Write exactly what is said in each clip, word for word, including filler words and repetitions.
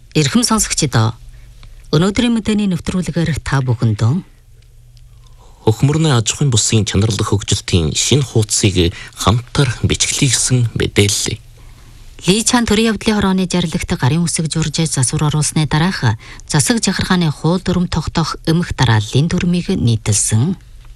Эрхэм сонсогчдоо өнөөдрийн мэдээний нэвтрүүлгээр та бүхэндөө Хөхмөрний аж ахуйн бүсийн чанарлах хөгжилтийн шинэ хуудсыг хамтар бичгэлийгсэн мэдээллээ. Ли Чан төрийн явдлын хорооны жарлагт гарын үсэг журж засвар оруулсны дараах засаг жахаргааны хууль дүрм тогтоох эмх дарааллын дүрмийг нийтэлсэн.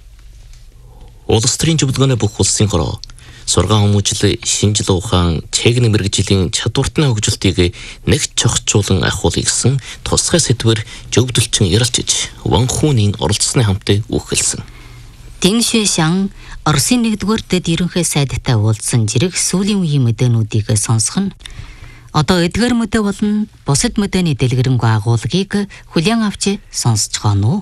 Улс төрийн зөвлөгөөний бүх улсын хороо сургаан хүмүүжил шинжил ухаан чегний мэрэгжлийн чадвартны хөгжилтийг нэг чохчуулан ахуулъя гэсэн тусгай сэдвээр зөвлөлчин ярилцж Ванхунийн оролцсны хамтыг үхэлсэн. Дин Шишан Оросын нэгдүгээр дэд ерөнхий сайдтай уулзсан зэрэг сүүлийн үеийн мэдээнүүдийг сонсох нь одоо эдгээр мэдээ болон бусад мэдээний дэлгэрэнгүй агуулгыг хүлээн авч сонсож гонов.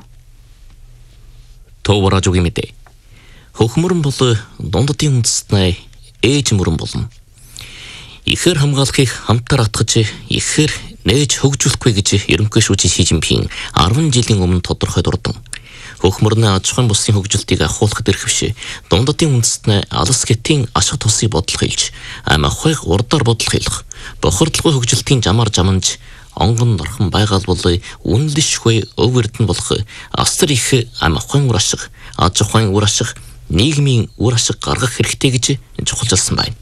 Товаражугийн мэдээ. Хөхмөрн бол дунддын үндэстнээ ээж мөрөн болно. Ихэр хамгаалахыг хамтар атгаж ихэр нээж хөгжүүлэхгүй гэж ерөнхий шүүжин Ши Жинпин арван жилийн өмнө тодорхой дурдан. Хөхмөрний аж ахуйн бүсийн хөгжилтийг ахуулахад эрхэвш дунддын үндэстнээ алс гэтийн ашиг тусыг бодлого хэлж ам ахуйг урдаар бодлого хэлэх бохирдлогын хөгжилтийн жамаар жаманж онгон норхон байгаал бол үнэлшгүй өвөрдөн болох асар их ам ахуйн ур ашиг аж ахуйн ур ашиг нийгмийн ур ашиг гаргах хэрэгтэй гэж чухалчилсан байна.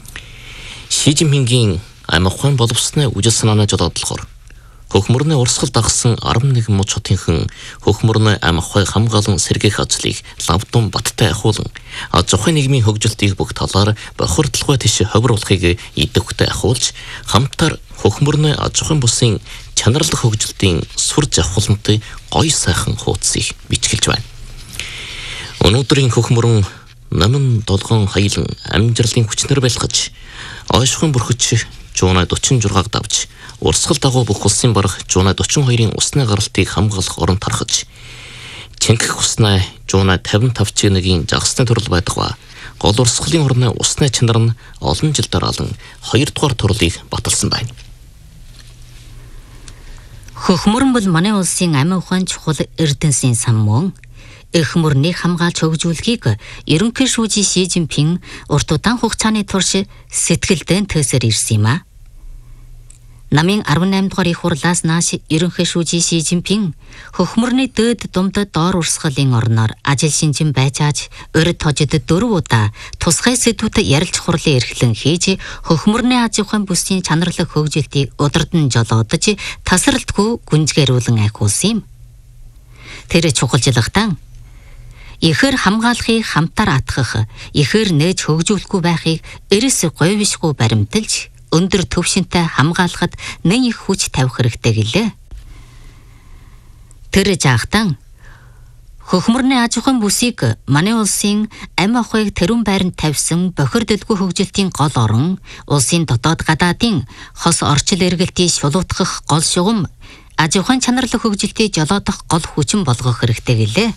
Ши Жинпингийн ам ахуйн боловсны үжил санааны жолоодлохоор хөхмөрний урсгал дагсан арван нэг муч хотынхан хөхмөрний ам ахуй хамгаалан сэргээх ажлыг лавдун баттай ахуулан аж ахуйн нийгмийн хөгжилтийг бүх талаар бохирдлогой тийш ховруулахыг идэвхтэй ахуулж хамтар хөхмөрний аж ахуйн бүсийн чанарлах хөгжилтийн сүр жавхлантай гоё сайхан хуудсыг бичгэлж байна. Өнөөдрийн хөхмөрн намын долгон хаялан амжирлын хүчнэр байлгаж ойшхон бүрхэж жуунай дөрвөн жургааг давж урсгал дагуу бүх улсын барах жуунай дөрвөн хоёрын усны гаралтыг хамгаалах орон тархаж чингэх уснаа жуунай тавин тавь чигийн жагсны төрөл байдгаа гол урсгалын орны усны чанар нь олон жил дараалан хоёр дугаар турлыг баталсан байна. Хөхмөрн бол манай улсын амь ухаан чухал эрдэнсийн сан мөн их мөрнийг хамгаалж хөгжүүлэхийг ерөнхий шүүжин Ши Жинпин урт удаан хугацааны турш сэтгэлдэн төсөр ирсэн юм а. Намын арван наймд дугаар их хурлаас нааш ерөнхий шүүжин Ши Жинпин хөхмөрний дээд думд доор урсгалын орноор ажил шинжин байцааж өрд тожид дөрөв удаа тусгай сэдвүүдэд ярилж хурлын эрхлэн хийж хөхмөрний аж ахуйн бүсийн чанарлах хөгжилтийг удирдан жолоодож тасралтгүй гүнзгийрүүлэн ахиулсан юм. Тэр чухалчлагтан ихэр хамгаалахыг хамтар атгах, ихэр нээж хөгжүүлэхгүй байхыг эрс говьшгүй баримталж, өндөр төвшинтэй хамгаалахад нэн их хүч тавих хэрэгтэй гэлээ. Тэр жаахтан хөхмөрний аж ахуйн бүсийг манай улсын амь ахуйг тэрүүн байранд тавьсан бохирдолгүй хөгжилтийн гол орон, улсын дотоод гадаадын хос орчил эргэлтийг шулуутгах гол шугам, аж ахуйн чанарлах хөгжилтийг жолоодох гол хүчин болгох хэрэгтэй гэлээ.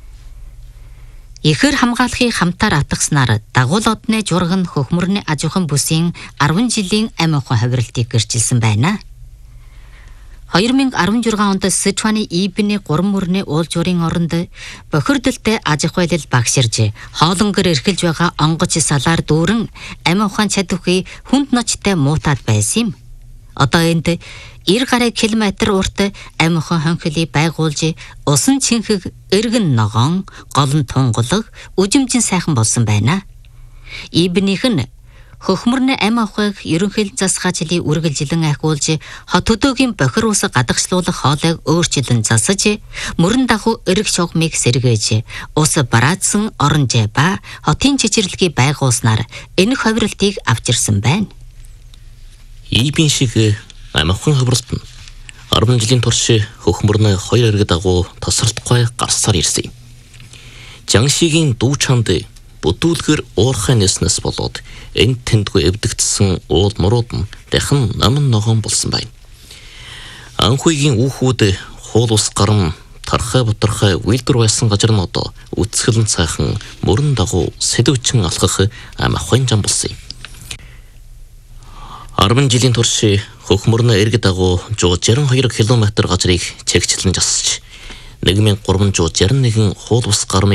Ихэр хамгаалахыг хамтар атгаснаар дагуул одны жураг нь хөхмөрний аж ахуйн бүсийн арван жилийн амь ахуйн хувирлтыг гэрчилсэн байна. хоёр мянга арван жургаан онд Сычуаны Ибний гурван мөрний уул журийн оронд бохирдолтой аж ахуйлал багширж, хоолонгор эрхэлж байгаа онгоч салаар дүүрэн амь ухаан чадварыг хүнд ночтой муутаад байсан юм. Одоо энд ир гаруй километр урт амь ухаан хонхилыг байгуулж, усан чинхэг эргэн ногоон, гол нь тунгалаг, үжимжин сайхан болсон байна. Ибнийх нь хөхмөрний амь ахуйг ерөнхий засгаачлалыг үргэлжилэн ахиулж, хот хөдөөгийн бохир ус гадагшлуулах хоолойг өөрчлөн засаж, мөрөн дагуу эрг шугамыг сэргээж, ус бараадсан оронжээ ба хотын чичирлэгийг байгуулснаар энэ хувирлтыг авчирсан байна. Ибн шиг амь ахуйн хувирлт нь арван жилийн турш хөхмөрний хоёр эрэг дагуу тасралтгүй гарсаар ирсэн. Жангшигийн дүү чанд бүтүүлгэр уурхай нэснэс болоод энэ тэндгүй эвдэгдсэн уул мурууд нь дахин намын ногоон болсон байна. Анхүйгийн үүхүүд хуул ус гарам тархай бутархай үйлдвэр байсан газар нь одоо үцгэлэн цайхан мөрөн дагуу сэдвчин алхах амь ахуйн зам болсон юм. арван жилийн турш хөхмөрний эрг дагуу жоо жарим хоёр километр газрыг чигчлэн засч нэг мянга гурван жүз жарим нэгэн хуул ус гарам